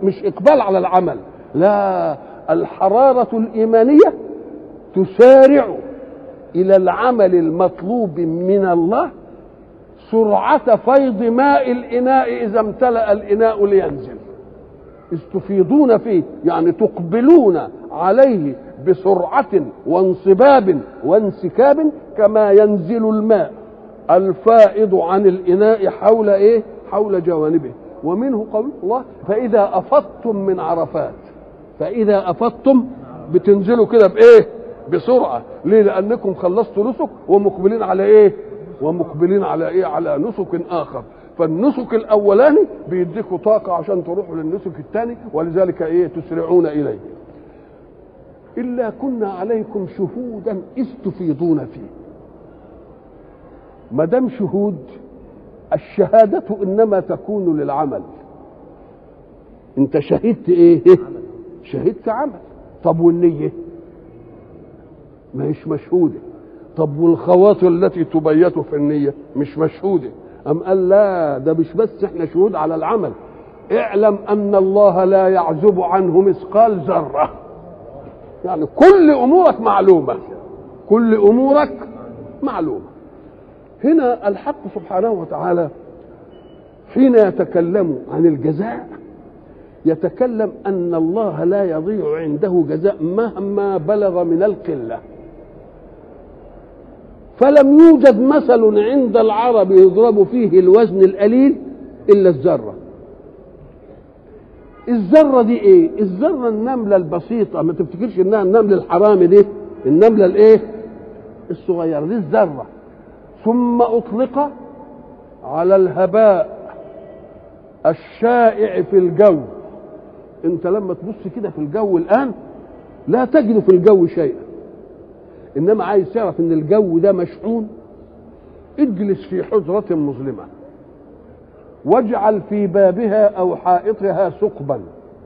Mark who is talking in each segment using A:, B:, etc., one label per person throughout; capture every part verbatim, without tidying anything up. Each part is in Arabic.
A: مش اقبال على العمل، لا، الحرارة الإيمانية تسارع إلى العمل المطلوب من الله سرعة فيض ماء الإناء إذا امتلأ الإناء لينزل، إذ تفيضون فيه، يعني تقبلون عليه بسرعة وانصباب وانسكاب كما ينزل الماء الفائض عن الإناء حول إيه؟ حول جوانبه. ومنه قول الله: فإذا أفضتم من عرفات، فإذا أفضتم بتنزلوا كده بإيه؟ بسرعة. ليه؟ لأنكم خلصتوا نسك ومقبلين على إيه؟ ومقبلين على إيه؟ على نسك آخر. فالنسك الأولاني بيديكوا طاقة عشان تروحوا للنسك الثاني، ولذلك إيه؟ تسرعون إليه. إلا كنا عليكم شهودا إذ تفيضون فيه. ما دام شهود، الشهادة إنما تكون للعمل. أنت شهدت إيه؟ شهدت عمل. طب والنية؟ ما هيش مشهودة. طب والخواطر التي تبيت في النية مش مشهودة. أم قال لا، ده مش بس احنا شهود على العمل، اعلم أن الله لا يعزب عنه مثقال ذرة. يعني كل أمورك معلومة، كل أمورك معلومة. هنا الحق سبحانه وتعالى حين يتكلم عن الجزاء يتكلم أن الله لا يضيع عنده جزاء مهما بلغ من القلة. فلم يوجد مثل عند العرب يضرب فيه الوزن القليل إلا الذرة. الذرة دي إيه؟ الذرة النملة البسيطة، ما تفتكرش إنها النملة الحرامي دي، النملة الإيه؟ الصغيرة دي الذرة. ثم أطلق على الهباء الشائع في الجو. أنت لما تبص كده في الجو الآن لا تجد في الجو شيئا، إنما عايز تعرف إن الجو ده مشحون، اجلس في حجرة مظلمة واجعل في بابها أو حائطها ثقبا.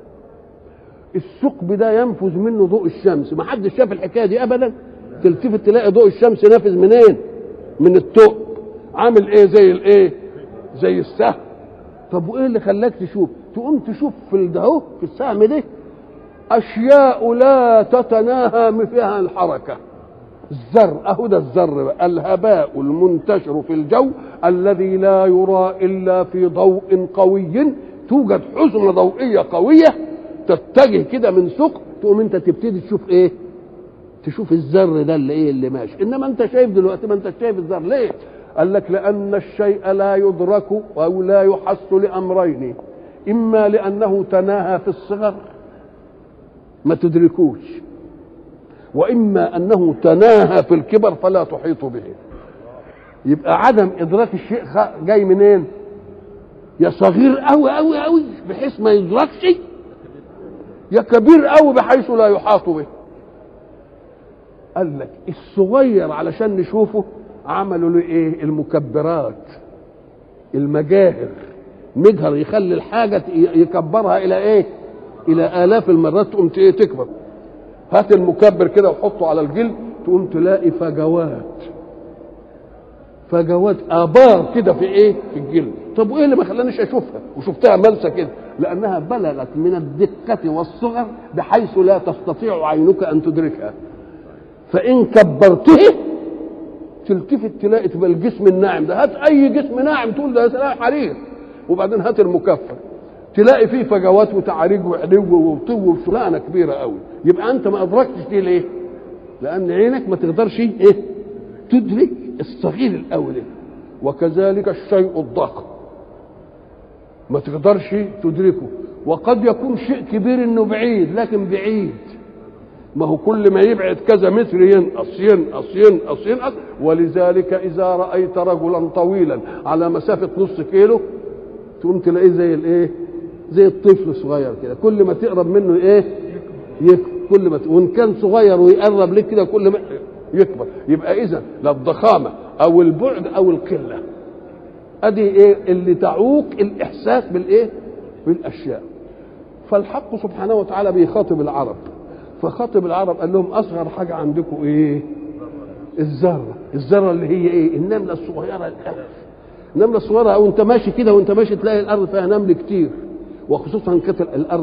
A: الثقب ده ينفذ منه ضوء الشمس. ما حدش شاف الحكاية دي أبدا. تلتفت تلاقي ضوء الشمس نافذ منين؟ من الثقب. عامل إيه؟ زي الإيه؟ زي السهم. طب وإيه اللي خلاك تشوف؟ تقوم تشوف في الدهو في السهم ده أشياء لا تتناهى فيها الحركة. الذر، أهو ده الذر، الهباء المنتشر في الجو الذي لا يرى إلا في ضوء قوي. توجد حزمة ضوئية قوية تتجه كده من ثقب، تقوم أنت تبتدي تشوف إيه؟ تشوف الذر ده اللي إيه اللي ماشي. إنما أنت شايف دلوقتي، ما أنت شايف الذر. ليه؟ قال لك لأن الشيء لا يدرك أو لا يحس لأمرين: إما لأنه تناهى في الصغر ما تدركوش، وإما أنه تناهى في الكبر فلا تحيط به. يبقى عدم إدراك الشيء جاي منين؟ يا صغير أوي أوي أوي بحيث ما يدركش، يا كبير أوي بحيث لا يحاط به. قال لك الصغير علشان نشوفه عملوا له إيه؟ المكبرات، المجاهر. مجهر يخلي الحاجة يكبرها إلى إيه؟ إلى آلاف المرات تقوم تكبر. هات المكبر كده وحطه على الجلد تقوم تلاقي فجوات، فجوات آبار كده في إيه؟ في الجلد. طب وإيه اللي ما خلانيش أشوفها وشفتها ملسة كده؟ لأنها بلغت من الدقة والصغر بحيث لا تستطيع عينك أن تدركها. فإن كبرته تلتفت تلاقي تبقى الجسم الناعم ده. هات أي جسم ناعم تقول ده سلاح حرير، وبعدين هات المكفر تلاقي فيه فجوات وتعاريج وعلو وطو وشغلانه كبيره قوي. يبقى انت ما ادركتش دي ليه؟ لان عينك ما تقدرش ايه؟ تدرك الصغير الاول. وكذلك الشيء الضخم ما تقدرش تدركه. وقد يكون شيء كبير انه بعيد، لكن بعيد ما هو كل ما يبعد كذا متر ينقص ينقص ينقص ينقص. ولذلك اذا رايت رجلا طويلا على مسافه نص كيلو تقوم تلاقيه زي الايه؟ زي الطفل الصغير كده. كل ما تقرب منه ايه؟ يكبر. كل ما ت... وان كان صغير ويقرب لك كده كل ما يكبر. يبقى اذا لا الضخامه او البعد او القله ادي ايه اللي تعوق الاحساس بالايه؟ بالاشياء. فالحق سبحانه وتعالى بيخاطب العرب، فخاطب العرب قال لهم اصغر حاجه عندكم ايه؟ الذره. الذره اللي هي ايه؟ النمله الصغيره الالف. النمله الصغيره او انت ماشي كده وانت ماشي تلاقي الارض فيها نمل كتير، وخصوصا كانت الارض